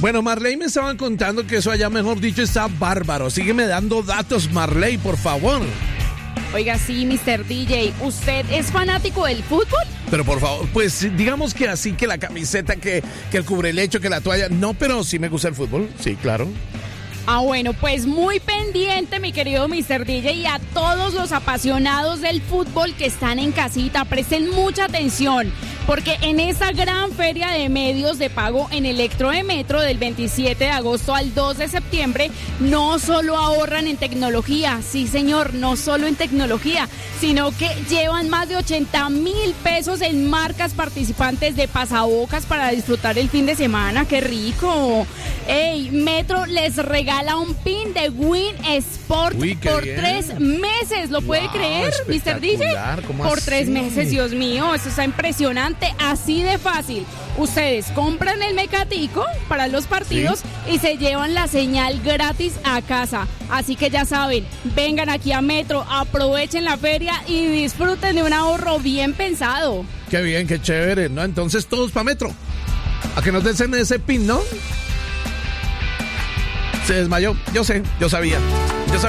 Bueno, Marley me estaban contando que eso allá, mejor dicho, está bárbaro. Sígueme dando datos, Marley, por favor. Oiga, sí, Mr. DJ, ¿usted es fanático del fútbol? Pero por favor, pues digamos que así, que la camiseta, que el cubrelecho, que la toalla. No, pero sí me gusta el fútbol, sí, claro. Ah, bueno, pues muy pendiente, mi querido Mr. DJ, y a todos los apasionados del fútbol que están en casita, presten mucha atención, porque en esta gran feria de medios de pago en Electro de Metro del 27 de agosto al 2 de septiembre, no solo ahorran en tecnología, sí señor, no solo en tecnología, sino que llevan más de 80,000 pesos en marcas participantes de pasabocas para disfrutar el fin de semana. ¡Qué rico! ¡Ey! Metro les regala un pin de Win Sport por bien. 3 meses. ¿Lo puede creer, Mr. DJ? ¿Cómo Por así? 3 meses, Dios mío, eso está impresionante. Así de fácil. Ustedes compran el mecatico para los partidos y se llevan la señal gratis a casa. Así que ya saben, vengan aquí a Metro, aprovechen la feria y disfruten de un ahorro bien pensado. Qué bien, qué chévere, ¿no? Entonces todos para Metro. A que nos den ese pin, ¿no? Se desmayó, yo sé, yo sabía.